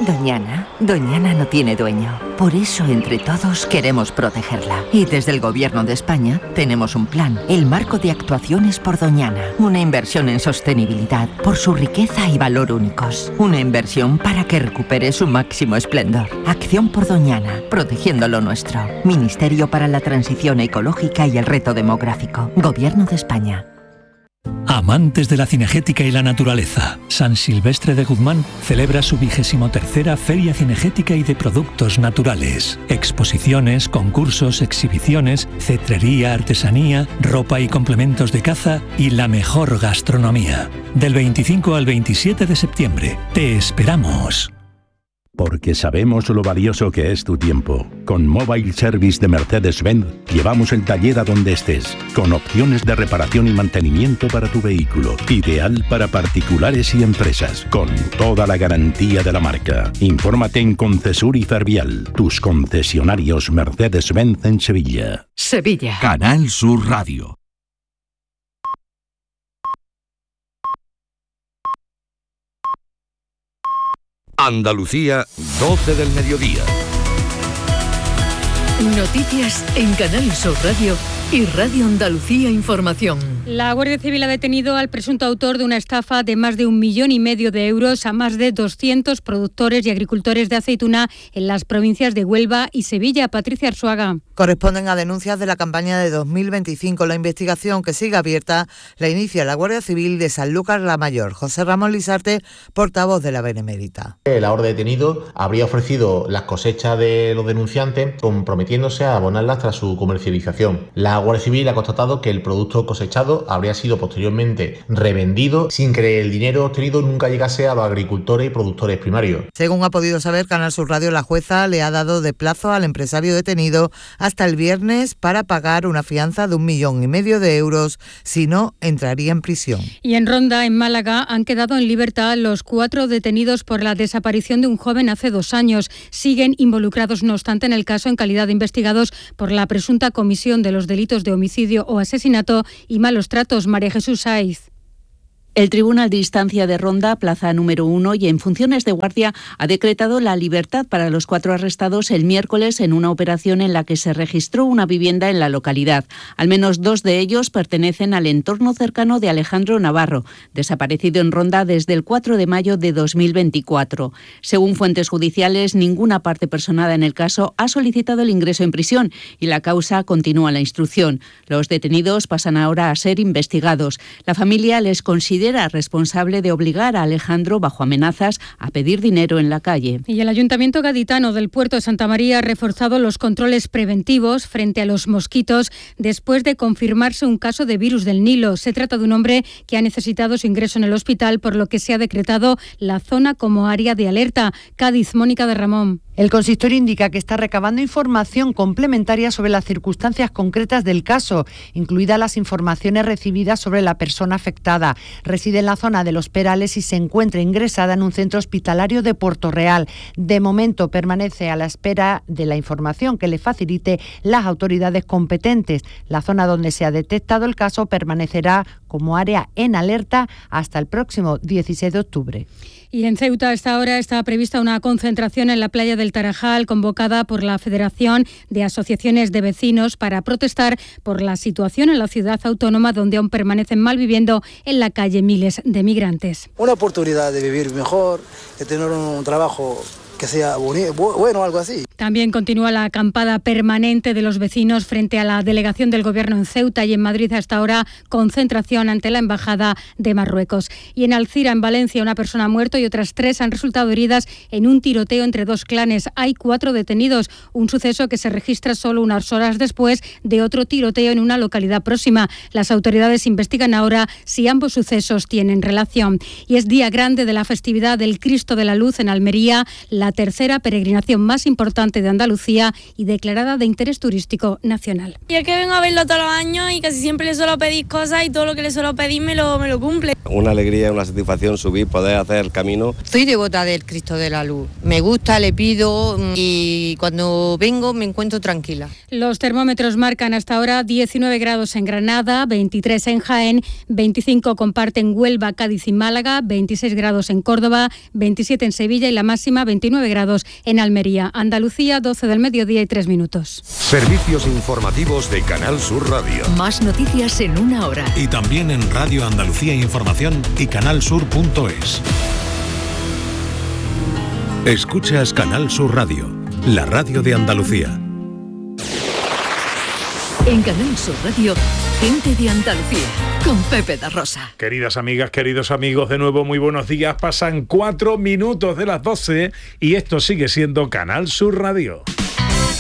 Doñana no tiene dueño. Por eso, entre todos, queremos protegerla. Y desde el Gobierno de España tenemos un plan, el Marco de Actuaciones por Doñana. Una inversión en sostenibilidad por su riqueza y valor únicos. Una inversión para que recupere su máximo esplendor. Acción por Doñana, protegiendo lo nuestro. Ministerio para la Transición Ecológica y el Reto Demográfico. Gobierno de España. Amantes de la cinegética y la naturaleza, San Silvestre de Guzmán celebra su 23ª Feria Cinegética y de Productos Naturales. Exposiciones, concursos, exhibiciones, cetrería, artesanía, ropa y complementos de caza y la mejor gastronomía. Del 25 al 27 de septiembre. ¡Te esperamos! Porque sabemos lo valioso que es tu tiempo. Con Mobile Service de Mercedes-Benz llevamos el taller a donde estés, con opciones de reparación y mantenimiento para tu vehículo. Ideal para particulares y empresas, con toda la garantía de la marca. Infórmate en Concesur y Fervial, tus concesionarios Mercedes-Benz en Sevilla. Sevilla. Canal Sur Radio. Andalucía, 12 del mediodía. Noticias en Canal Sur Radio y Radio Andalucía Información. La Guardia Civil ha detenido al presunto autor de una estafa de más de 1,5 millones de euros a más de 200 productores y agricultores de aceituna en las provincias de Huelva y Sevilla. Patricia Arzuaga. Corresponden a denuncias de la campaña de 2025. La investigación, que sigue abierta, la inicia la Guardia Civil de Sanlúcar la Mayor. José Ramón Lisarte, portavoz de la Benemérita. El ahora detenido habría ofrecido las cosechas de los denunciantes, comprometiéndose a abonarlas tras su comercialización. La Guardia Civil ha constatado que el producto cosechado habría sido posteriormente revendido sin que el dinero obtenido nunca llegase a los agricultores y productores primarios. Según ha podido saber Canal Sur Radio, la jueza le ha dado de plazo al empresario detenido hasta el viernes para pagar una fianza de 1,5 millones de euros, si no, entraría en prisión. Y en Ronda, en Málaga, han quedado en libertad los 4 detenidos por la desaparición de un joven hace 2 años. Siguen involucrados, no obstante, en el caso en calidad de investigados por la presunta comisión de los delitos de homicidio o asesinato y malos tratos. María Jesús Saiz. El Tribunal de Instancia de Ronda, plaza número 1 y en funciones de guardia, ha decretado la libertad para los 4 arrestados el miércoles en una operación en la que se registró una vivienda en la localidad. Al menos 2 de ellos pertenecen al entorno cercano de Alejandro Navarro, desaparecido en Ronda desde el 4 de mayo de 2024. Según fuentes judiciales, ninguna parte personada en el caso ha solicitado el ingreso en prisión y la causa continúa la instrucción. Los detenidos pasan ahora a ser investigados. La familia les considera responsable de obligar a Alejandro, bajo amenazas, a pedir dinero en la calle. Y el Ayuntamiento gaditano del Puerto de Santa María ha reforzado los controles preventivos frente a los mosquitos después de confirmarse un caso de virus del Nilo. Se trata de un hombre que ha necesitado su ingreso en el hospital, por lo que se ha decretado la zona como área de alerta. Cádiz, Mónica de Ramón. El consistorio indica que está recabando información complementaria sobre las circunstancias concretas del caso, incluidas las informaciones recibidas sobre la persona afectada. Reside en la zona de Los Perales y se encuentra ingresada en un centro hospitalario de Puerto Real. De momento permanece a la espera de la información que le facilite las autoridades competentes. La zona donde se ha detectado el caso permanecerá como área en alerta hasta el próximo 16 de octubre. Y en Ceuta a esta hora está prevista una concentración en la playa del Tarajal convocada por la Federación de Asociaciones de Vecinos para protestar por la situación en la ciudad autónoma, donde aún permanecen malviviendo en la calle miles de migrantes. Una oportunidad de vivir mejor, de tener un trabajo que sea bueno, algo así. También continúa la acampada permanente de los vecinos frente a la delegación del Gobierno en Ceuta, y en Madrid hasta ahora concentración ante la Embajada de Marruecos. Y en Alcira, en Valencia, una persona ha muerto y otras 3 han resultado heridas en un tiroteo entre 2 clanes. Hay 4 detenidos, un suceso que se registra solo unas horas después de otro tiroteo en una localidad próxima. Las autoridades investigan ahora si ambos sucesos tienen relación. Y es día grande de la festividad del Cristo de la Luz en Almería, la tercera peregrinación más importante importante de Andalucía y declarada de interés turístico nacional. Y es que vengo a verlo todos los años y casi siempre le suelo pedir cosas y todo lo que le suelo pedir me lo cumple. Una alegría, una satisfacción subir, poder hacer el camino. Soy devota del Cristo de la Luz. Me gusta, le pido y cuando vengo me encuentro tranquila. Los termómetros marcan hasta ahora 19 grados en Granada, 23 en Jaén, 25 comparten Huelva, Cádiz y Málaga, 26 grados en Córdoba, 27 en Sevilla y la máxima 29 grados en Almería. Andalucía, 12 del mediodía y 3 minutos. Servicios informativos de Canal Sur Radio. Más noticias en una hora. Y también en Radio Andalucía Información y canalsur.es. Escuchas Canal Sur Radio, la radio de Andalucía. En Canal Sur Radio, gente de Andalucía, con Pepe da Rosa. Queridas amigas, queridos amigos, de nuevo muy buenos días. Pasan 4 minutos de las 12 y esto sigue siendo Canal Sur Radio.